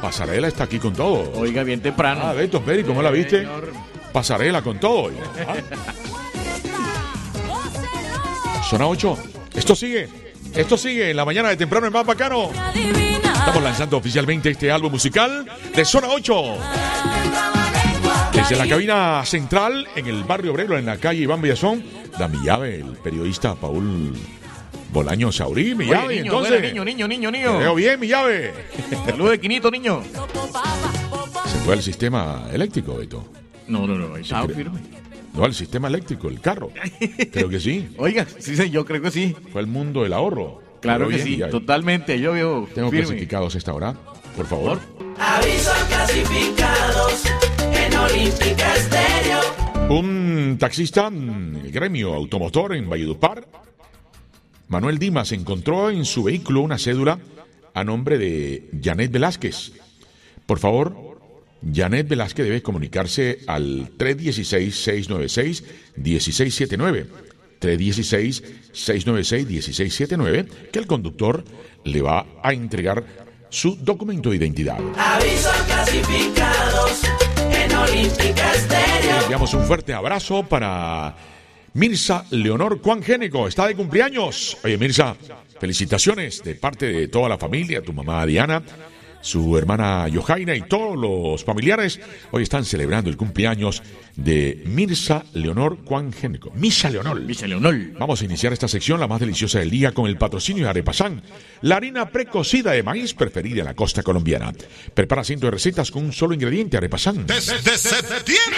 Pasarela está aquí con todo. Oiga, bien temprano. Ah, Beto, Peri, ¿cómo la viste? Señor. Pasarela con todo. Zona 8. Esto sigue en la mañana de temprano, es más bacano. Estamos lanzando oficialmente este álbum musical de Zona 8. Desde la cabina central, en el barrio obrero, en la calle Iván Villazón, da mi llave, el periodista Paul Bolaño Saurí, mi llave. Oye, niño, entonces, niño. te veo bien, mi llave. Saludos de Quinito, niño. Se fue al sistema eléctrico, Beto. No, ahí está firme. No, al sistema eléctrico, el carro. Creo que sí. Oiga, sí, yo creo que sí. Fue el mundo del ahorro. Claro Pero que bien, sí, ya. totalmente. Yo veo Tengo firme. clasificados a esta hora, por favor. Aviso clasificados en Olímpica Estéreo. Un taxista, el gremio automotor en Valledupar, Manuel Dimas, encontró en su vehículo una cédula a nombre de Janet Velázquez. Por favor, Janet Velázquez debe comunicarse al 316-696-1679. 316-696-1679, que el conductor le va a entregar su documento de identidad. Aviso clasificados en Olímpica Estéreo. Enviamos un fuerte abrazo para Mirza Leonor Cuangénico, está de cumpleaños. Oye, Mirza, felicitaciones de parte de toda la familia, tu mamá Diana, su hermana Yohaina y todos los familiares. Hoy están celebrando el cumpleaños de Mirza Leonor Cuangénico. Mirza Leonor. Vamos a iniciar esta sección, la más deliciosa del día, con el patrocinio de Arepasán, la harina precocida de maíz preferida en la costa colombiana. Prepara cientos de recetas con un solo ingrediente, Arepasán. Desde septiembre.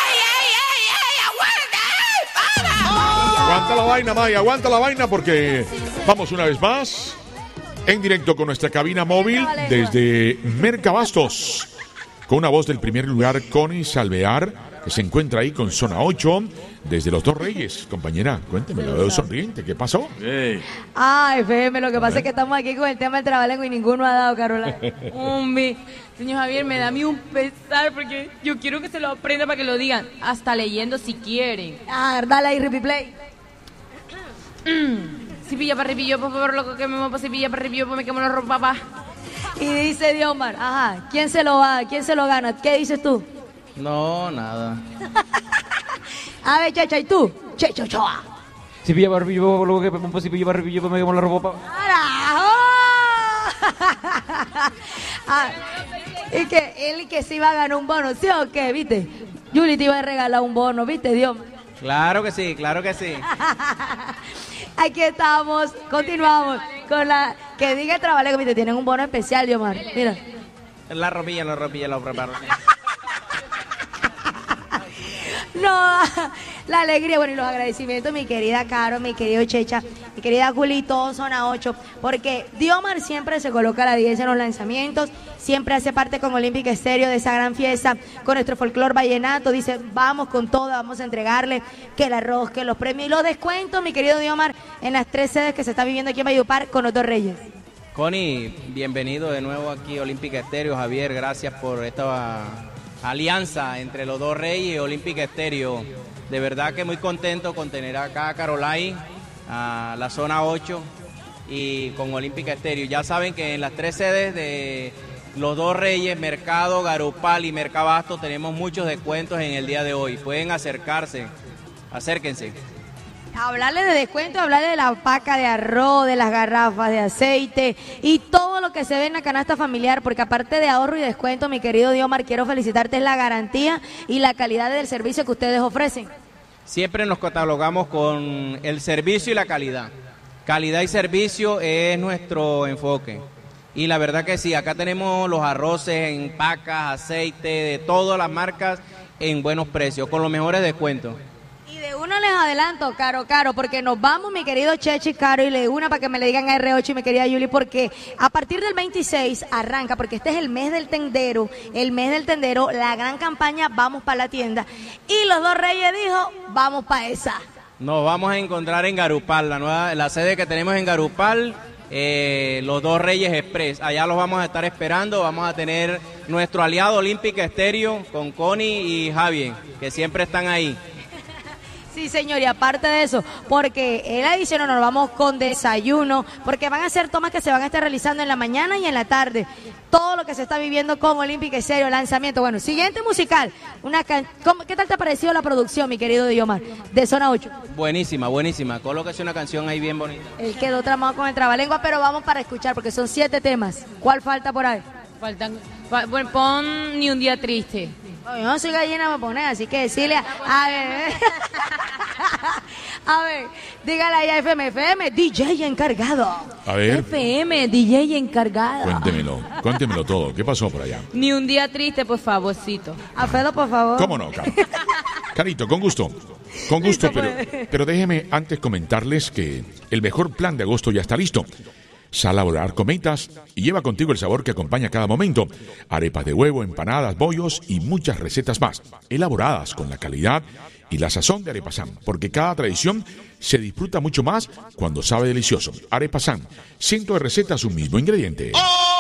Aguanta la vaina, Maya, aguanta la vaina porque vamos una vez más en directo con nuestra cabina móvil desde Mercabastos, con una voz del primer lugar, Connie Salvear, que se encuentra ahí con Zona 8 desde Los Dos Reyes. Compañera, cuénteme, la veo sonriente, ¿qué pasó? Ay, FM, lo que pasa es que estamos aquí con el tema del trabalengua y ninguno ha dado, Carola. Hombre, señor Javier, me da a mí un pesar porque yo quiero que se lo aprenda para que lo digan, hasta leyendo si quieren. Dale ahí, replay. Si pilla para ripillo, por favor, loco que me mopa, si pilla para ripillo, pues me quemo la ropa, papá. Y dice Diomar, ajá, ¿quién se lo va? ¿Quién se lo gana? ¿Qué dices tú? No, nada. A ver, Checha, ¿y tú? Checho, choa. Si pilla barbillo, luego que si pilla barbillo, me quemo la ropa. Y que él que se iba a ganar un bono, ¿sí o qué? ¿Viste? Yuli te iba a regalar un bono, ¿viste, Dios? Claro que sí, claro que sí. Aquí estamos, continuamos con la que diga el trabalengua, ¿viste? Tienen un bono especial, Diomar. Mira. La ropilla lo preparo. No, la alegría, bueno, y los agradecimientos, mi querida Caro, mi querido Checha, mi querida Juli, todo Zona 8, porque Diomar siempre se coloca a la 10 en los lanzamientos, siempre hace parte con Olímpica Estéreo de esa gran fiesta, con nuestro folclor vallenato, dice, vamos con todo, vamos a entregarle que el arroz, que los premios y los descuentos, mi querido Diomar, en las 3 sedes que se está viviendo aquí en Valledupar con los Dos Reyes. Connie, bienvenido de nuevo aquí a Olímpica Estéreo. Javier, gracias por esta alianza entre los Dos Reyes y Olímpica Estéreo. De verdad que muy contento con tener acá a Carolai, a la Zona 8 y con Olímpica Estéreo. Ya saben que en las 3 sedes de los Dos Reyes, Mercado, Garupal y Mercabasto, tenemos muchos descuentos en el día de hoy. Pueden acérquense. Hablarle de descuento, hablarle de la paca de arroz, de las garrafas de aceite y todo lo que se ve en la canasta familiar, porque aparte de ahorro y descuento, mi querido Diomar, quiero felicitarte en la garantía y la calidad del servicio que ustedes ofrecen. Siempre nos catalogamos con el servicio y la calidad. Calidad y servicio es nuestro enfoque. Y la verdad que sí, acá tenemos los arroces en pacas, aceite, de todas las marcas en buenos precios, con los mejores descuentos. Y de una les adelanto, Caro, porque nos vamos, mi querido Chechi y Caro, y de una para que me le digan a R8 y mi querida Yuli, porque a partir del 26 arranca, porque este es el mes del tendero, la gran campaña Vamos para la tienda. Y los Dos Reyes dijo, vamos para esa. Nos vamos a encontrar en Garupal, la sede que tenemos en Garupal, los Dos Reyes Express. Allá los vamos a estar esperando, vamos a tener nuestro aliado Olímpica Estéreo con Connie y Javier, que siempre están ahí. Sí, señor, y aparte de eso, porque él adicionó, nos vamos con desayuno, porque van a ser tomas que se van a estar realizando en la mañana y en la tarde. Todo lo que se está viviendo con Olímpica Estéreo, lanzamiento. Bueno, siguiente musical. ¿Qué tal te ha parecido la producción, mi querido Diomar, de Zona 8? Buenísima, buenísima. Colóquese una canción ahí bien bonita. Él quedó tramado con el trabalengua, pero vamos para escuchar, porque son 7 temas. ¿Cuál falta por ahí? Bueno, pon Ni un día triste. Yo no soy gallina, me pone, así que decirle a ver, a ver, dígale ahí a FM, DJ encargado. A ver, FM, DJ encargado. cuéntemelo todo. ¿Qué pasó por allá? Ni un día triste, por favorcito. Alfredo, por favor. ¿Cómo no, Caro? Carito, con gusto. Listo, pero déjeme antes comentarles que el mejor plan de agosto ya está listo. Sal a volar cometas y lleva contigo el sabor que acompaña cada momento. Arepas de huevo, empanadas, bollos y muchas recetas más, elaboradas con la calidad y la sazón de Arepasán, porque cada tradición se disfruta mucho más cuando sabe delicioso. Arepasán, cientos de recetas, un mismo ingrediente. ¡Oh!